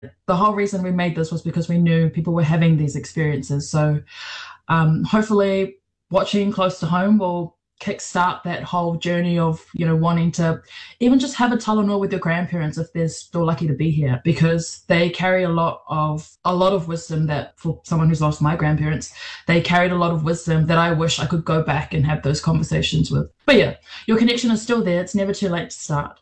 The whole reason we made this was because we knew people were having these experiences. So hopefully watching close to home will kickstart that whole journey of, wanting to even just have a talanoa with your grandparents if they're still lucky to be here, because they carry a lot of wisdom that, for someone who's lost my grandparents, they carried a lot of wisdom that I wish I could go back and have those conversations with. But yeah, your connection is still there. It's never too late to start.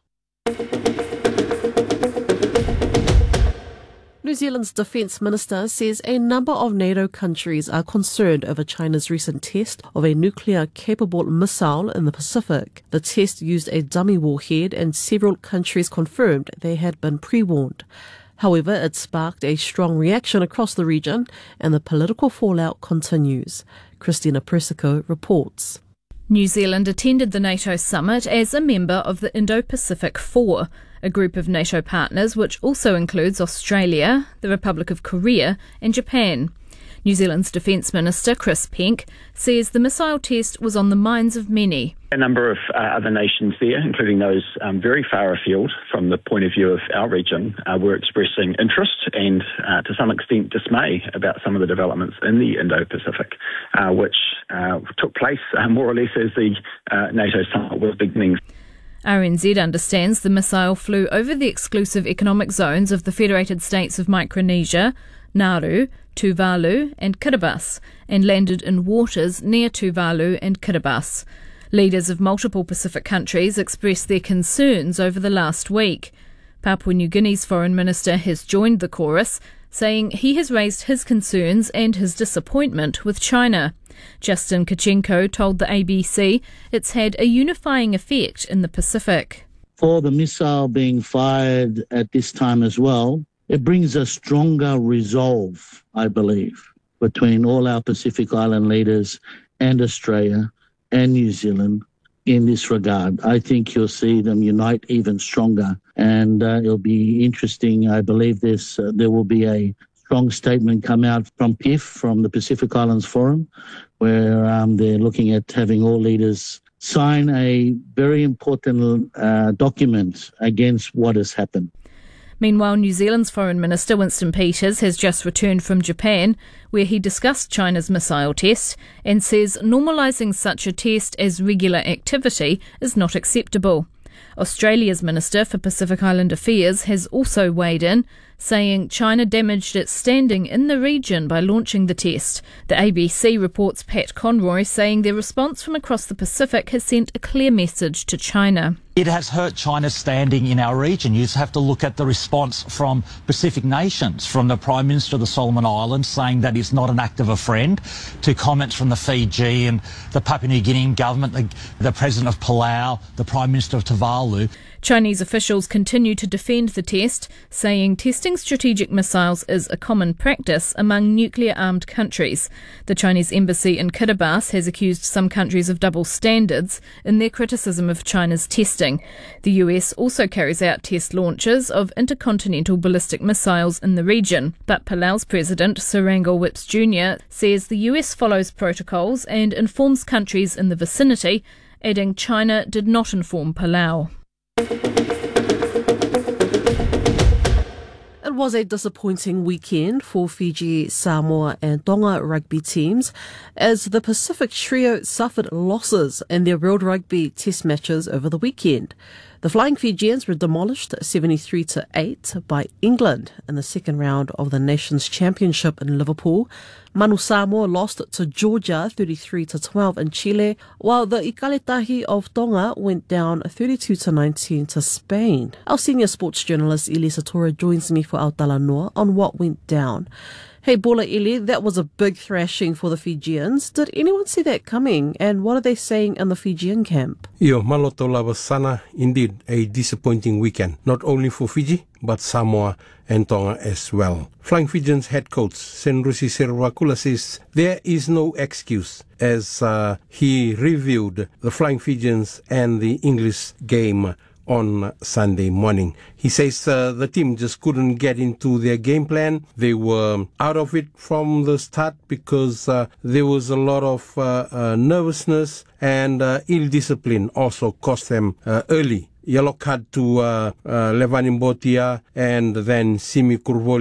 New Zealand's Defence Minister says a number of NATO countries are concerned over China's recent test of a nuclear-capable missile in the Pacific. The test used a dummy warhead, and several countries confirmed they had been pre-warned. However, it sparked a strong reaction across the region, and the political fallout continues. Christina Persico reports. New Zealand attended the NATO summit as a member of the Indo-Pacific Four, a group of NATO partners which also includes Australia, the Republic of Korea and Japan. New Zealand's Defence Minister Chris Penk says the missile test was on the minds of many. A number of other nations there, including those very far afield from the point of view of our region, were expressing interest and to some extent dismay about some of the developments in the Indo-Pacific, which took place more or less as the NATO summit was beginning. RNZ understands the missile flew over the exclusive economic zones of the Federated States of Micronesia, Nauru, Tuvalu and Kiribati, and landed in waters near Tuvalu and Kiribati. Leaders of multiple Pacific countries expressed their concerns over the last week. Papua New Guinea's foreign minister has joined the chorus, saying he has raised his concerns and his disappointment with China. Justin Kachenko told the ABC it's had a unifying effect in the Pacific. For the missile being fired at this time as well, it brings a stronger resolve, I believe, between all our Pacific Island leaders and Australia and New Zealand in this regard. I think you'll see them unite even stronger, and it'll be interesting. I believe there will be a strong statement come out from PIF, from the Pacific Islands Forum, where they're looking at having all leaders sign a very important document against what has happened. Meanwhile, New Zealand's Foreign Minister Winston Peters has just returned from Japan, where he discussed China's missile test and says normalising such a test as regular activity is not acceptable. Australia's Minister for Pacific Island Affairs has also weighed in, saying China damaged its standing in the region by launching the test. The ABC reports Pat Conroy saying their response from across the Pacific has sent a clear message to China. It has hurt China's standing in our region. You just have to look at the response from Pacific nations, from the Prime Minister of the Solomon Islands saying that he's not an act of a friend, to comments from the Fiji and the Papua New Guinean government, the President of Palau, the Prime Minister of Tuvalu. Chinese officials continue to defend the test, saying testing strategic missiles is a common practice among nuclear-armed countries. The Chinese embassy in Kiribati has accused some countries of double standards in their criticism of China's testing. The US also carries out test launches of intercontinental ballistic missiles in the region, but Palau's President, Surangel Whips Jr., says the US follows protocols and informs countries in the vicinity, adding China did not inform Palau. It was a disappointing weekend for Fiji, Samoa and Tonga rugby teams as the Pacific trio suffered losses in their World Rugby Test matches over the weekend. The Flying Fijians were demolished 73-8 by England in the second round of the Nations Championship in Liverpool. Manu Samoa lost to Georgia 33-12 in Chile, while the Ikaletahi of Tonga went down 32-19 to Spain. Our senior sports journalist Elisa Tora joins me for our talanoa on what went down. Hey, Bola Ili, that was a big thrashing for the Fijians. Did anyone see that coming? And what are they saying in the Fijian camp? Yo, maloto labasana, indeed a disappointing weekend, not only for Fiji, but Samoa and Tonga as well. Flying Fijians head coach Senrusi Serwakula says there is no excuse as he reviewed the Flying Fijians and the English game on Sunday morning. He says the team just couldn't get into their game plan. They were out of it from the start because there was a lot of nervousness and ill discipline also cost them early yellow card to Levanin Botia and then Simi Kurvoli